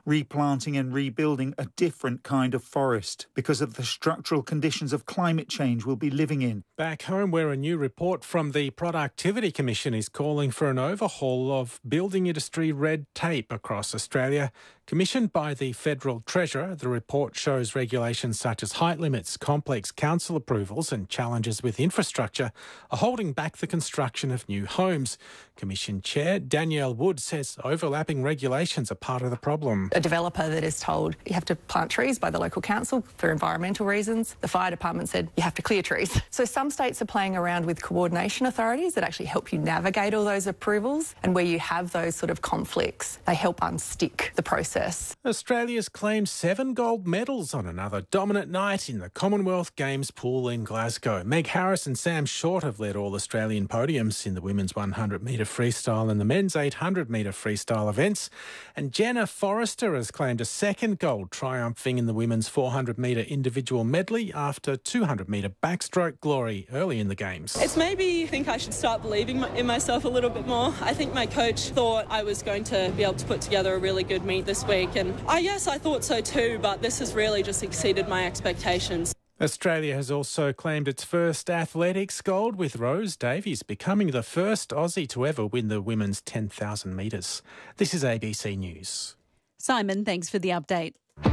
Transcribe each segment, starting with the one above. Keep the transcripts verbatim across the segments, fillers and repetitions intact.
replanting and rebuilding a different kind of forest because of the structural conditions of climate change we'll be living in. Back home, where a new report from the Productivity Commission is calling for an overhaul of building industry red tape across Australia. Commissioned by the Federal Treasurer, the report shows regulations such as height limits, complex council approvals and challenges with infrastructure are holding back the construction of new homes. Commission Chair Danielle Wood says overlapping regulations are part of the problem. A developer that is told you have to plant trees by the local council for environmental reasons, the fire department said you have to clear trees. So some states are playing around with coordination authorities that actually help you navigate all those approvals, and where you have those sort of conflicts, they help unstick the process. Australia's claimed seven gold medals on another dominant night in the Commonwealth Games pool in Glasgow. Meg Harris and Sam Short have led all Australian podiums in the women's one hundred metre freestyle and the men's eight hundred metre freestyle events. And Jenna Forrester has claimed a second gold, triumphing in the women's four hundred metre individual medley after two hundred metre backstroke glory early in the Games. It's made me think I should start believing in myself a little bit more. I think my coach thought I was going to be able to put together a really good meet this week, and I guess I thought so too, but this has really just exceeded my expectations. Australia has also claimed its first athletics gold, with Rose Davies becoming the first Aussie to ever win the women's ten thousand metres. This is A B C News. Simon, thanks for the update.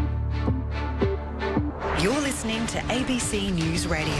You're listening to A B C News Radio.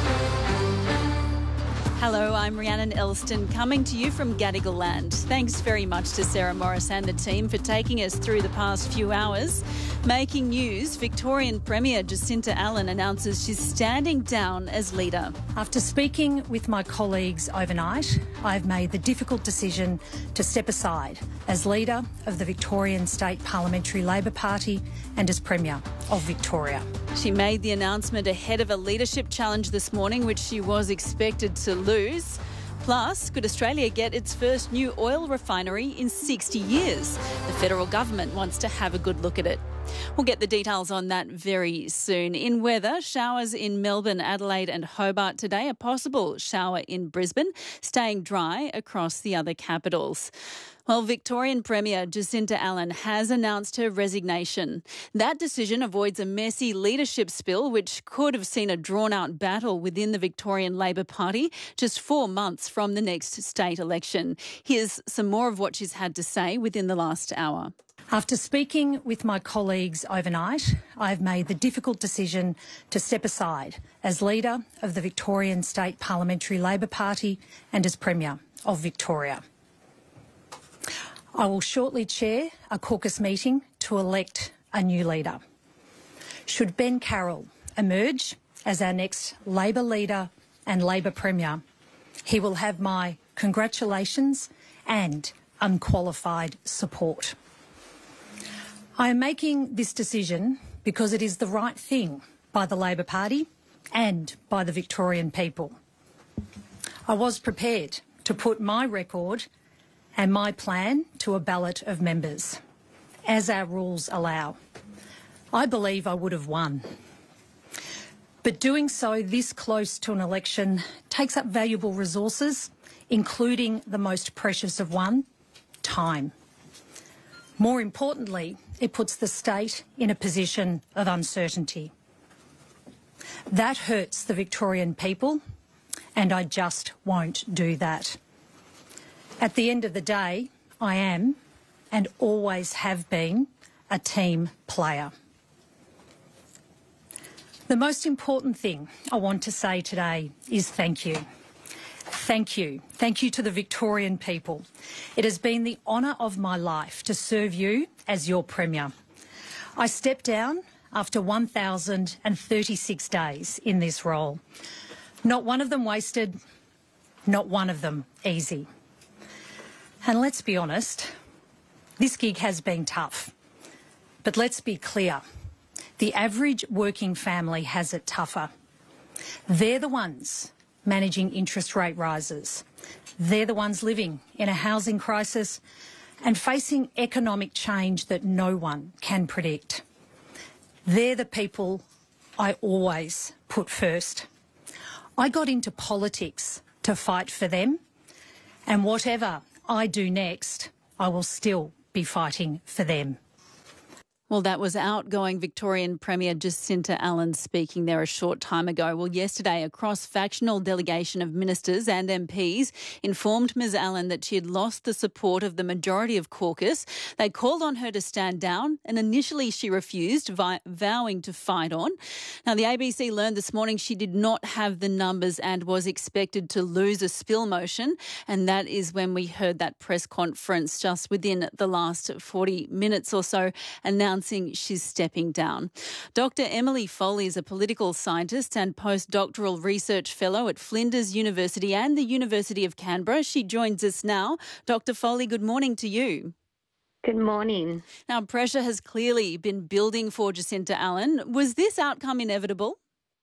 Hello, I'm Rhiannon Elston, coming to you from Gadigal Land. Thanks very much to Sarah Morris and the team for taking us through the past few hours. Making news, Victorian Premier Jacinta Allen announces she's standing down as leader. After speaking with my colleagues overnight, I've made the difficult decision to step aside as leader of the Victorian State Parliamentary Labor Party and as Premier of Victoria. She made the announcement ahead of a leadership challenge this morning, which she was expected to lose. Plus, could Australia get its first new oil refinery in sixty years? The federal government wants to have a good look at it. We'll get the details on that very soon. In weather, showers in Melbourne, Adelaide and Hobart today. A possible shower in Brisbane, staying dry across the other capitals. Well, Victorian Premier Jacinta Allen has announced her resignation. That decision avoids a messy leadership spill, which could have seen a drawn-out battle within the Victorian Labor Party just four months from the next state election. Here's some more of what she's had to say within the last hour. After speaking with my colleagues overnight, I've made the difficult decision to step aside as leader of the Victorian State Parliamentary Labor Party and as Premier of Victoria. I will shortly chair a caucus meeting to elect a new leader. Should Ben Carroll emerge as our next Labor leader and Labor Premier, he will have my congratulations and unqualified support. I am making this decision because it is the right thing by the Labor Party and by the Victorian people. I was prepared to put my record and my plan to a ballot of members, as our rules allow. I believe I would have won. But doing so this close to an election takes up valuable resources, including the most precious of one, time. More importantly, it puts the state in a position of uncertainty. That hurts the Victorian people, and I just won't do that. At the end of the day, I am, and always have been, a team player. The most important thing I want to say today is thank you. Thank you. Thank you to the Victorian people. It has been the honour of my life to serve you as your Premier. I stepped down after one thousand thirty-six days in this role. Not one of them wasted, not one of them easy. And let's be honest, this gig has been tough. But let's be clear, the average working family has it tougher. They're the ones managing interest rate rises. They're the ones living in a housing crisis and facing economic change that no one can predict. They're the people I always put first. I got into politics to fight for them, and whatever I do next, I will still be fighting for them. Well, that was outgoing Victorian Premier Jacinta Allen speaking there a short time ago. Well, yesterday, a cross-factional delegation of ministers and M Ps informed Ms Allen that she had lost the support of the majority of caucus. They called on her to stand down, and initially she refused, vi- vowing to fight on. Now, the A B C learned this morning she did not have the numbers and was expected to lose a spill motion, and that is when we heard that press conference just within the last forty minutes or so, announcing she's stepping down. Doctor Emily Foley is a political scientist and postdoctoral research fellow at Flinders University and the University of Canberra. She joins us now. Doctor Foley, good morning to you. Good morning. Now, pressure has clearly been building for Jacinta Allen. Was this outcome inevitable?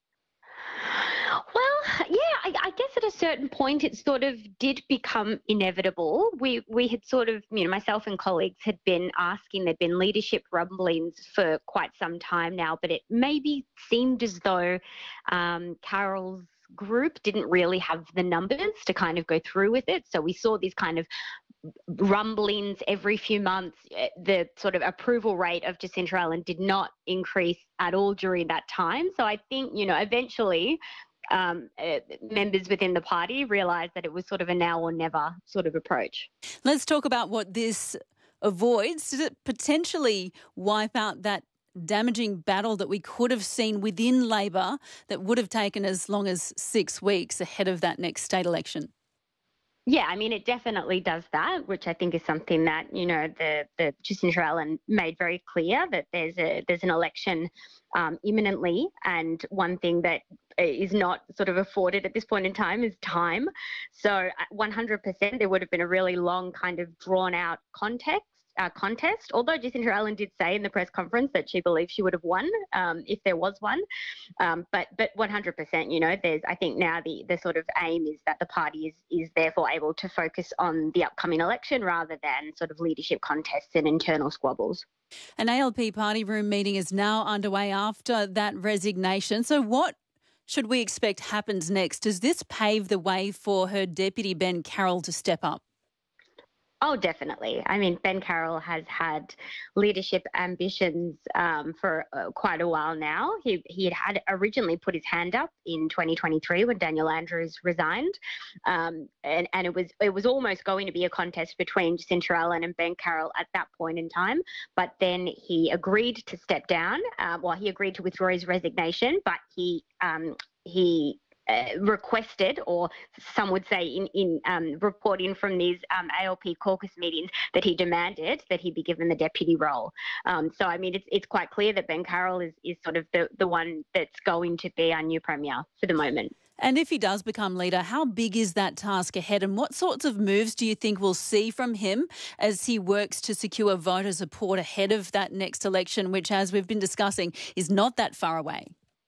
Well, yeah, I, I guess at a certain point it sort of did become inevitable. We we had sort of, you know, myself and colleagues had been asking, there'd been leadership rumblings for quite some time now, but it maybe seemed as though um, Carol's group didn't really have the numbers to kind of go through with it. So we saw these kind of rumblings every few months. The sort of approval rate of Jacinta Allen did not increase at all during that time. So I think, you know, eventually Um, uh, members within the party realised that it was sort of a now or never sort of approach. Let's talk about what this avoids. Does it potentially wipe out that damaging battle that we could have seen within Labor that would have taken as long as six weeks ahead of that next state election? Yeah, I mean, it definitely does that, which I think is something that, you know, the, the Jacinta Allen made very clear, that there's a there's an election um, imminently, and one thing that is not sort of afforded at this point in time is time. So one hundred percent there would have been a really long kind of drawn out context. Uh, contest, although Jacinta Allen did say in the press conference that she believes she would have won um, if there was one. Um, but but one hundred percent, you know, there's, I think now the, the sort of aim is that the party is, is therefore able to focus on the upcoming election rather than sort of leadership contests and internal squabbles. An A L P party room meeting is now underway after that resignation. So what should we expect happens next? Does this pave the way for her deputy Ben Carroll to step up? Oh, definitely. I mean, Ben Carroll has had leadership ambitions um, for uh, quite a while now. He he had, had originally put his hand up in twenty twenty-three when Daniel Andrews resigned, um, and and it was it was almost going to be a contest between Jacinta Allen and Ben Carroll at that point in time. But then he agreed to step down. Uh, well, he agreed to withdraw his resignation, but he um, he. Uh, requested, or some would say in, in um, reporting from these um, A L P caucus meetings, that he demanded that he be given the deputy role. Um, so, I mean, it's it's quite clear that Ben Carroll is, is sort of the, the one that's going to be our new premier for the moment. And if he does become leader, how big is that task ahead, and what sorts of moves do you think we'll see from him as he works to secure voter support ahead of that next election, which, as we've been discussing, is not that far away?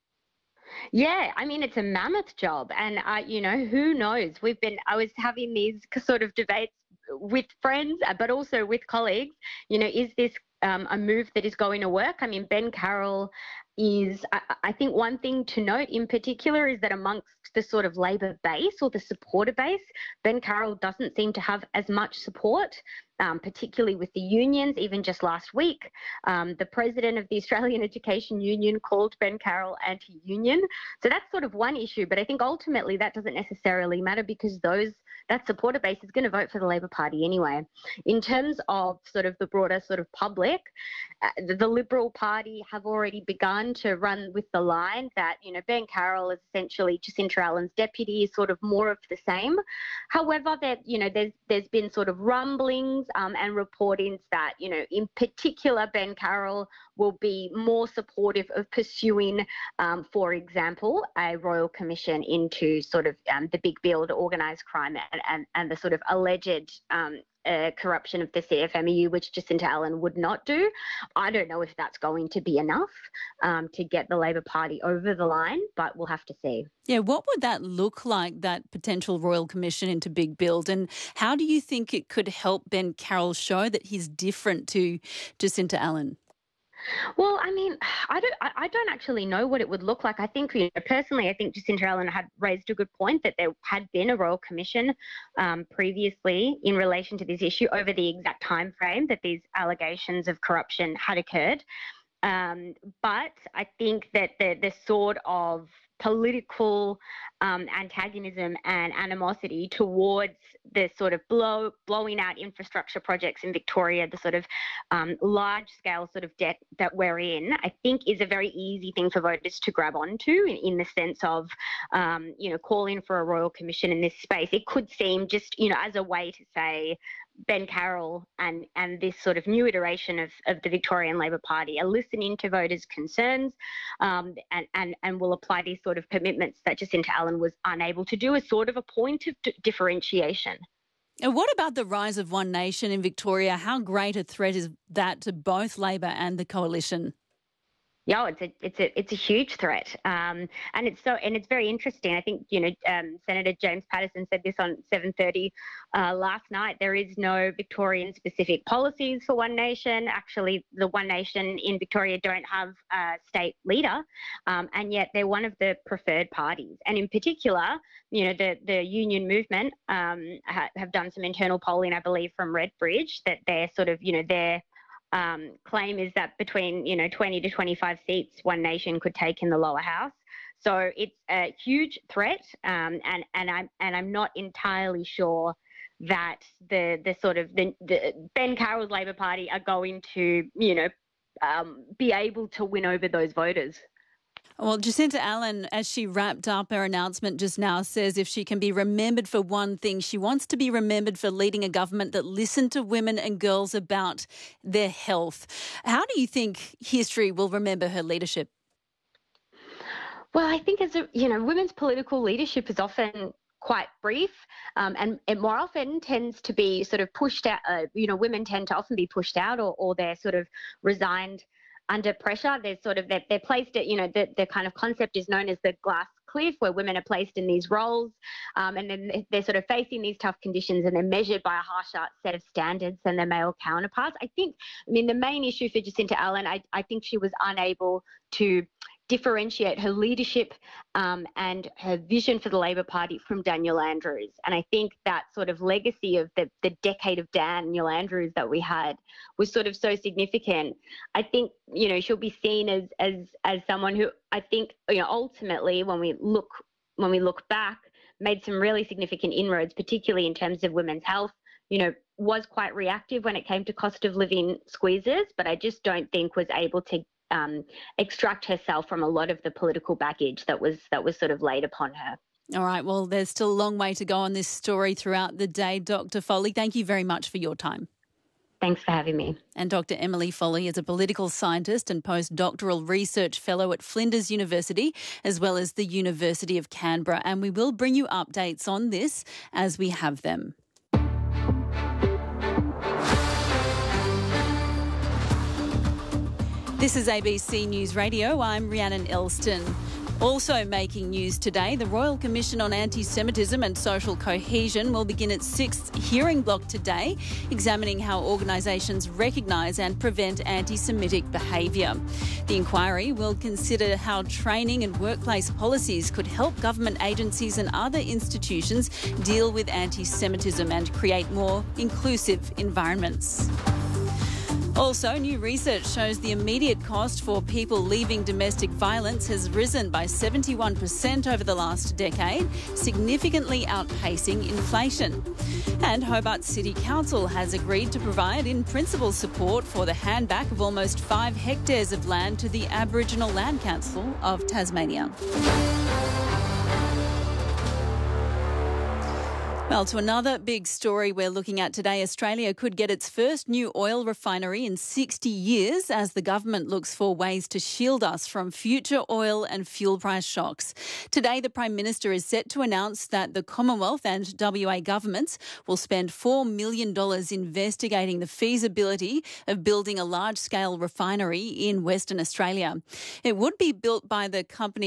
Yeah, I mean, it's a mammoth job. And, uh, you know, who knows? We've been, I was having these sort of debates with friends, but also with colleagues. You know, is this um, a move that is going to work? I mean, Ben Carroll is, I, I think one thing to note in particular is that amongst the sort of Labor base or the supporter base, Ben Carroll doesn't seem to have as much support, um, particularly with the unions. Even just last week, um, the president of the Australian Education Union called Ben Carroll anti-union. So that's sort of one issue, but I think ultimately that doesn't necessarily matter because those that supporter base is going to vote for the Labor Party anyway. In terms of sort of the broader sort of public, uh, the, the Liberal Party have already begun to run with the line that, you know, Ben Carroll is essentially Jacinta Allen's deputy, is sort of more of the same. However, that, you know, there's there's been sort of rumblings um, and reportings that, you know, in particular, Ben Carroll will be more supportive of pursuing, um, for example, a royal commission into sort of um, the big build, organised crime, and, and, and the sort of alleged um, uh, corruption of the C F M E U, which Jacinta Allen would not do. I don't know if that's going to be enough um, to get the Labor Party over the line, but we'll have to see. Yeah, what would that look like, that potential royal commission into big build, and how do you think it could help Ben Carroll show that he's different to Jacinta Allen? Well, I mean, I don't, I I don't actually know what it would look like. I think, you know, personally, I think Jacinta Allen had raised a good point that there had been a Royal Commission um, previously in relation to this issue over the exact time frame that these allegations of corruption had occurred. Um, but I think that the the sort of political um, antagonism and animosity towards the sort of blow, blowing out infrastructure projects in Victoria, the sort of um, large-scale sort of debt that we're in, I think is a very easy thing for voters to grab onto in, in the sense of, um, you know, calling for a Royal Commission in this space. It could seem just, you know, as a way to say, Ben Carroll and, and this sort of new iteration of, of the Victorian Labor Party are listening to voters' concerns um, and, and, and will apply these sort of commitments that Jacinta Allen was unable to do as sort of a point of d- differentiation. And what about the rise of One Nation in Victoria? How great a threat is that to both Labor and the coalition? Yeah, it's a it's a it's a huge threat, um, and it's so and it's very interesting. I think you know um, Senator James Paterson said this on seven thirty uh, last night. There is no Victorian specific policies for One Nation. Actually, the One Nation in Victoria don't have a state leader, um, and yet they're one of the preferred parties. And in particular, you know the the union movement um, ha- have done some internal polling, I believe, from Redbridge that they're sort of you know they're Um, claim is that between, you know, twenty to twenty-five seats One Nation could take in the lower house. So it's a huge threat, um, and and I'm and I'm not entirely sure that the the sort of the, the Ben Carroll's Labor Party are going to, you know, um, be able to win over those voters. Well, Jacinta Allen, as she wrapped up her announcement just now, says if she can be remembered for one thing, she wants to be remembered for leading a government that listened to women and girls about their health. How do you think history will remember her leadership? Well, I think as a, you know, women's political leadership is often quite brief um, and it more often tends to be sort of pushed out, uh, you know, women tend to often be pushed out or, or they're sort of resigned under pressure. They're sort of, they're, they're placed at, you know, the, the kind of concept is known as the glass cliff, where women are placed in these roles um, and then they're sort of facing these tough conditions and they're measured by a harsher set of standards than their male counterparts. I think, I mean, the main issue for Jacinta Allen, I, I think she was unable to differentiate her leadership um, and her vision for the Labor Party from Daniel Andrews. And I think that sort of legacy of the, the decade of Daniel Andrews that we had was sort of so significant. I think, you know, she'll be seen as as as someone who I think, you know, ultimately when we look when we look back, made some really significant inroads, particularly in terms of women's health, you know, was quite reactive when it came to cost of living squeezes, but I just don't think was able to Um, extract herself from a lot of the political baggage that was that was sort of laid upon her. All right, well, there's still a long way to go on this story throughout the day. Doctor Foley, thank you very much for your time. Thanks for having me. And Doctor Emily Foley is a political scientist and postdoctoral research fellow at Flinders University, as well as the University of Canberra. And we will bring you updates on this as we have them. This is A B C News Radio. I'm Rhiannon Elston. Also making news today, the Royal Commission on Anti-Semitism and Social Cohesion will begin its sixth hearing block today, examining how organisations recognise and prevent anti-Semitic behaviour. The inquiry will consider how training and workplace policies could help government agencies and other institutions deal with anti-Semitism and create more inclusive environments. Also, new research shows the immediate cost for people leaving domestic violence has risen by seventy-one percent over the last decade, significantly outpacing inflation. And Hobart City Council has agreed to provide in-principle support for the handback of almost five hectares of land to the Aboriginal Land Council of Tasmania. Well, to another big story we're looking at today, Australia could get its first new oil refinery in sixty years as the government looks for ways to shield us from future oil and fuel price shocks. Today, the Prime Minister is set to announce that the Commonwealth and W A governments will spend four million dollars investigating the feasibility of building a large-scale refinery in Western Australia. It would be built by the company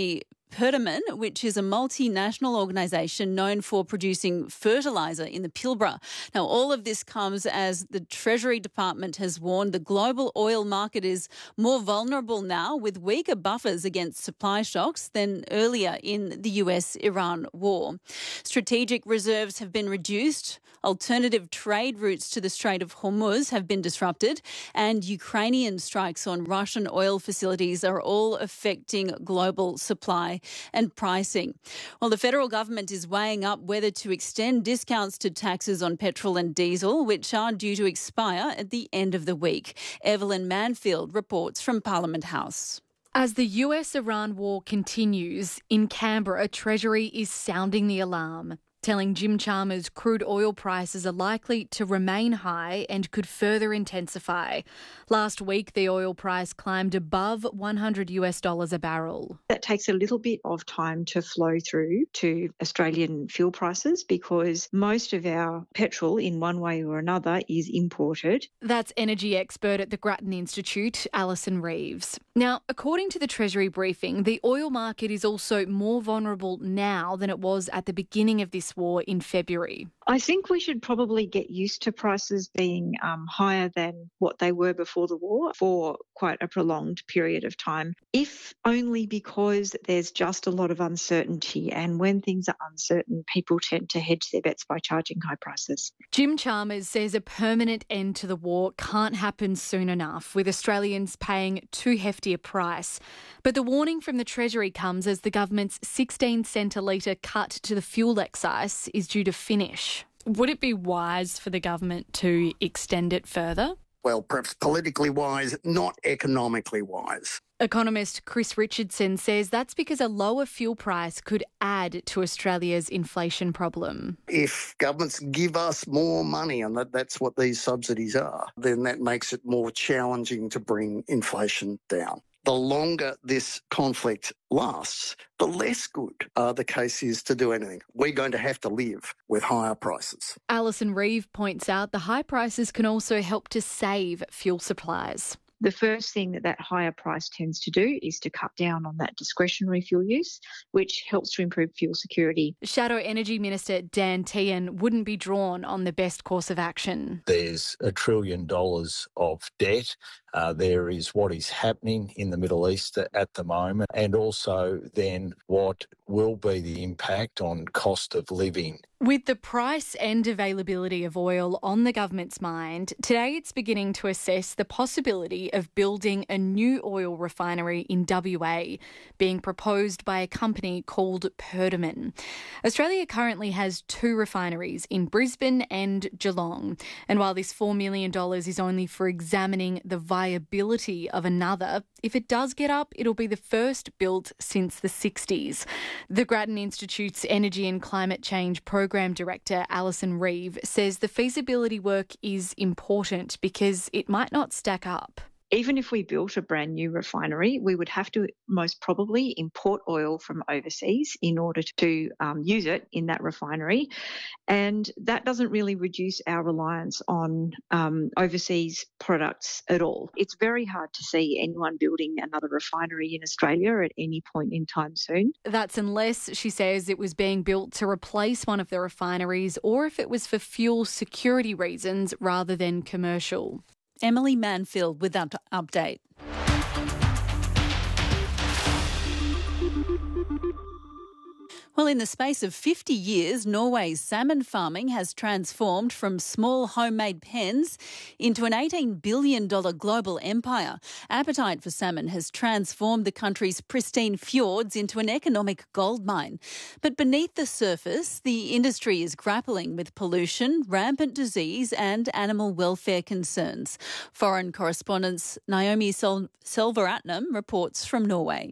Perdaman, which is a multinational organisation known for producing fertiliser in the Pilbara. Now, all of this comes as the Treasury Department has warned the global oil market is more vulnerable now with weaker buffers against supply shocks than earlier in the U S Iran war. Strategic reserves have been reduced, alternative trade routes to the Strait of Hormuz have been disrupted, and Ukrainian strikes on Russian oil facilities are all affecting global supply and pricing. Well, the federal government is weighing up whether to extend discounts to taxes on petrol and diesel, which are due to expire at the end of the week. Evelyn Manfield reports from Parliament House. As the U S-Iran war continues, in Canberra, Treasury is sounding the alarm, telling Jim Chalmers crude oil prices are likely to remain high and could further intensify. Last week, the oil price climbed above one hundred US dollars a barrel. That takes a little bit of time to flow through to Australian fuel prices because most of our petrol, in one way or another, is imported. That's energy expert at the Grattan Institute, Alison Reeves. Now, according to the Treasury briefing, the oil market is also more vulnerable now than it was at the beginning of this war in February. I think we should probably get used to prices being um, higher than what they were before the war for quite a prolonged period of time, if only because there's just a lot of uncertainty, and when things are uncertain, people tend to hedge their bets by charging high prices. Jim Chalmers says a permanent end to the war can't happen soon enough, with Australians paying too hefty a price. But the warning from the Treasury comes as the government's sixteen cent a litre cut to the fuel excise is due to finish. Would it be wise for the government to extend it further? Well, perhaps politically wise, not economically wise. Economist Chris Richardson says that's because a lower fuel price could add to Australia's inflation problem. If governments give us more money, and that, that's what these subsidies are, then that makes it more challenging to bring inflation down. The longer this conflict lasts, the less good uh, the case is to do anything. We're going to have to live with higher prices. Alison Reeve points out the high prices can also help to save fuel supplies. The first thing that that higher price tends to do is to cut down on that discretionary fuel use, which helps to improve fuel security. Shadow Energy Minister Dan Tehan wouldn't be drawn on the best course of action. There's a trillion dollars of debt. Uh, there is what is happening in the Middle East at the moment, and also then what will be the impact on cost of living. With the price and availability of oil on the government's mind, today it's beginning to assess the possibility of building a new oil refinery in W A, being proposed by a company called Perdaman. Australia currently has two refineries in Brisbane and Geelong, and while this four million dollars is only for examining the viability of another, if it does get up, it'll be the first built since the sixties. The Grattan Institute's Energy and Climate Change Program Program Director Alison Reeve says the feasibility work is important because it might not stack up. Even if we built a brand new refinery, we would have to most probably import oil from overseas in order to um, use it in that refinery. And that doesn't really reduce our reliance on um, overseas products at all. It's very hard to see anyone building another refinery in Australia at any point in time soon. That's unless, she says, it was being built to replace one of the refineries or if it was for fuel security reasons rather than commercial. Emily Manfield with that update. Well, in the space of fifty years, Norway's salmon farming has transformed from small homemade pens into an eighteen billion dollars global empire. Appetite for salmon has transformed the country's pristine fjords into an economic goldmine. But beneath the surface, the industry is grappling with pollution, rampant disease and animal welfare concerns. Foreign correspondent Naomi Sel- Selvaratnam reports from Norway.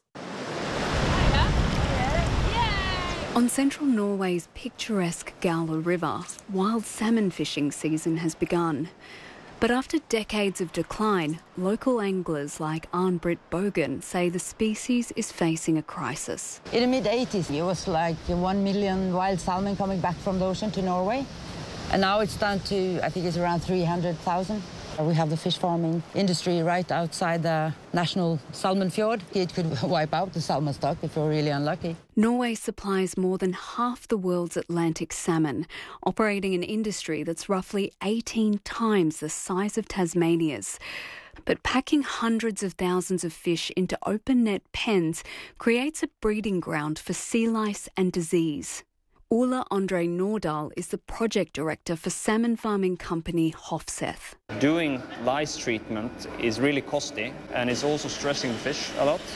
On central Norway's picturesque Gaula River, wild salmon fishing season has begun. But after decades of decline, local anglers like Arne-Britt Bogen say the species is facing a crisis. In the mid eighties, it was like one million wild salmon coming back from the ocean to Norway. And now it's down to, I think it's around three hundred thousand. We have the fish farming industry right outside the national salmon fjord. It could wipe out the salmon stock if we're really unlucky. Norway supplies more than half the world's Atlantic salmon, operating an industry that's roughly eighteen times the size of Tasmania's. But packing hundreds of thousands of fish into open net pens creates a breeding ground for sea lice and disease. Ulla Andre Nordahl is the project director for salmon farming company Hofseth. Doing lice treatment is really costly and is also stressing the fish a lot.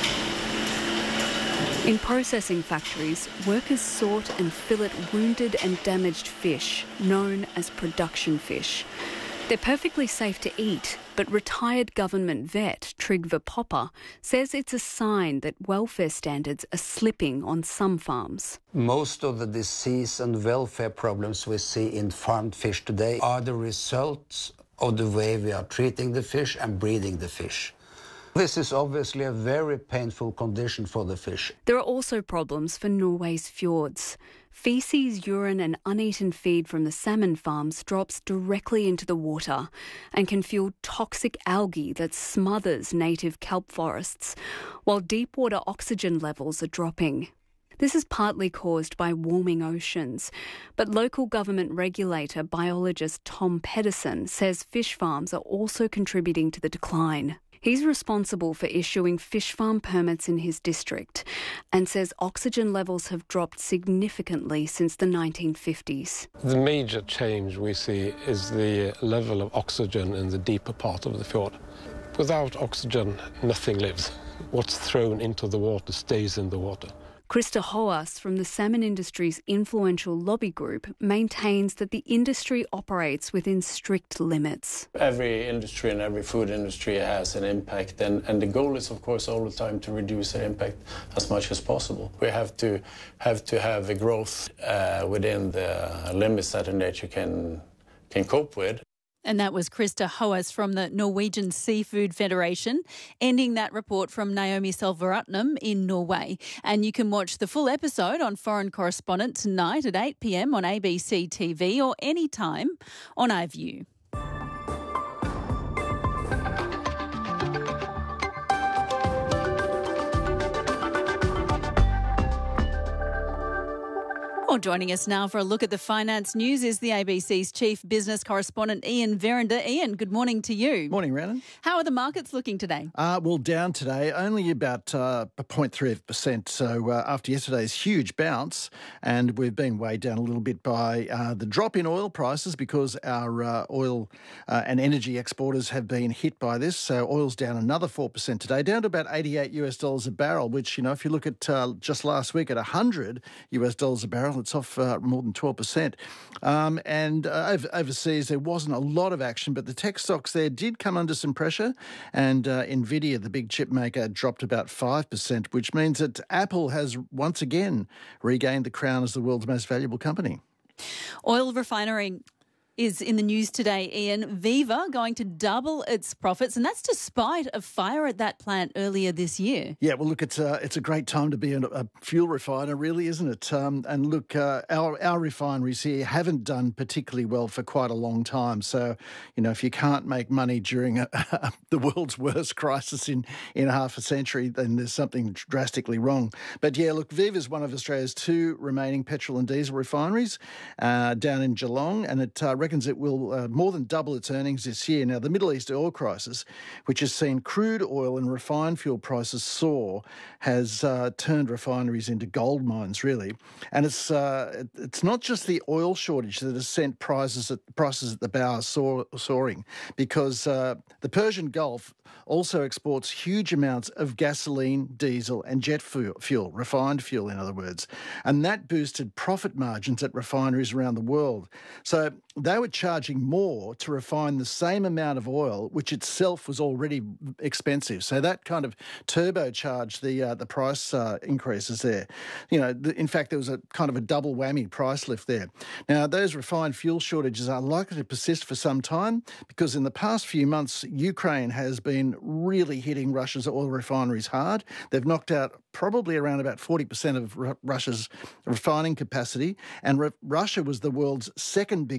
In processing factories, workers sort and fillet wounded and damaged fish, known as production fish. They're perfectly safe to eat, but retired government vet Trygve Popper says it's a sign that welfare standards are slipping on some farms. Most of the disease and welfare problems we see in farmed fish today are the results of the way we are treating the fish and breeding the fish. This is obviously a very painful condition for the fish. There are also problems for Norway's fjords. Faeces, urine and uneaten feed from the salmon farms drops directly into the water and can fuel toxic algae that smothers native kelp forests, while deep water oxygen levels are dropping. This is partly caused by warming oceans, but local government regulator biologist Tom Pedersen says fish farms are also contributing to the decline. He's responsible for issuing fish farm permits in his district and says oxygen levels have dropped significantly since the nineteen fifties. The major change we see is the level of oxygen in the deeper part of the fjord. Without oxygen, nothing lives. What's thrown into the water stays in the water. Krista Hoas from the salmon industry's influential lobby group maintains that the industry operates within strict limits. Every industry and every food industry has an impact, and, and the goal is, of course, all the time to reduce their impact as much as possible. We have to have to have a growth uh, within the limits that a nature can can cope with. And that was Krista Hoas from the Norwegian Seafood Federation, ending that report from Naomi Selvarutnam in Norway. And you can watch the full episode on Foreign Correspondent tonight at eight p m on A B C T V or anytime on iView. Well, joining us now for a look at the finance news is the A B C's chief business correspondent, Ian Verrinder. Ian, good morning to you. Morning, Rhiannon. How are the markets looking today? Uh, well, down today, only about uh, zero point three percent. So uh, after yesterday's huge bounce, and we've been weighed down a little bit by uh, the drop in oil prices because our uh, oil uh, and energy exporters have been hit by this. So oil's down another four percent today, down to about eighty-eight US dollars a barrel, which, you know, if you look at uh, just last week at one hundred US dollars a barrel, it's off uh, more than twelve percent. Um, and uh, over, overseas, there wasn't a lot of action, but the tech stocks there did come under some pressure. And uh, NVIDIA, the big chip maker, dropped about five percent, which means that Apple has once again regained the crown as the world's most valuable company. Oil refinery is in the news today, Ian. Viva going to double its profits, and that's despite a fire at that plant earlier this year. Yeah, well, look, it's a, it's a great time to be a, a fuel refiner, really, isn't it? Um, and look, uh, our, our refineries here haven't done particularly well for quite a long time. So, you know, if you can't make money during a, a, the world's worst crisis in, in half a century, then there's something drastically wrong. But yeah, look, Viva is one of Australia's two remaining petrol and diesel refineries uh, down in Geelong, and it uh, reckons it will uh, more than double its earnings this year. Now, the Middle East oil crisis, which has seen crude oil and refined fuel prices soar, has uh, turned refineries into gold mines, really. And it's uh, it's not just the oil shortage that has sent prices at, prices at the bow soar, soaring, because uh, the Persian Gulf also exports huge amounts of gasoline, diesel and jet fuel, fuel, refined fuel, in other words. And that boosted profit margins at refineries around the world. So they were charging more to refine the same amount of oil, which itself was already expensive. So that kind of turbocharged the uh, the price uh, increases there. You know, the, in fact, there was a kind of a double whammy price lift there. Now, those refined fuel shortages are likely to persist for some time because in the past few months, Ukraine has been really hitting Russia's oil refineries hard. They've knocked out probably around about forty percent of R- Russia's refining capacity, and re- Russia was the world's second biggest exporter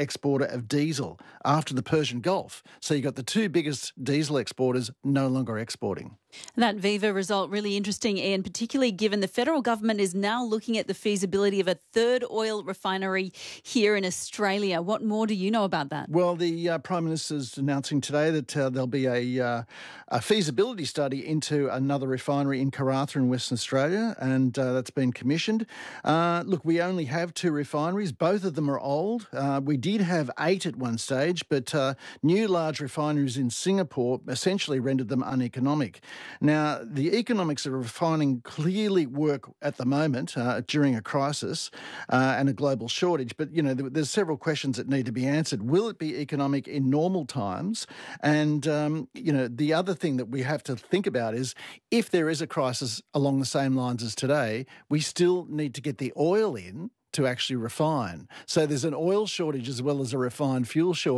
exporter of diesel after the Persian Gulf. So you've got the two biggest diesel exporters no longer exporting. That Viva result really interesting, Ian, particularly given the federal government is now looking at the feasibility of a third oil refinery here in Australia. What more do you know about that? Well, the uh, Prime Minister's announcing today that uh, there'll be a, uh, a feasibility study into another refinery in Karratha in Western Australia, and uh, that's been commissioned. Uh, look, we only have two refineries. Both of them are old. Uh, we did have eight at one stage, but uh, new large refineries in Singapore essentially rendered them uneconomic. Now, the economics of refining clearly work at the moment uh, during a crisis uh, and a global shortage. But, you know, there's several questions that need to be answered. Will it be economic in normal times? And, um, you know, the other thing that we have to think about is if there is a crisis along the same lines as today, we still need to get the oil in to actually refine. So there's an oil shortage as well as a refined fuel shortage.